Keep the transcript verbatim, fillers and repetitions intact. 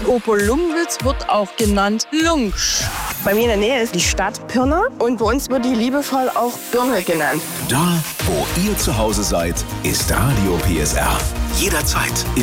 Oberlungwitz wird auch genannt Lungsch. Bei mir in der Nähe ist die Stadt Pirna und bei uns wird die liebevoll auch Birne genannt. Da, wo ihr zu Hause seid, ist Radio P S R. Jederzeit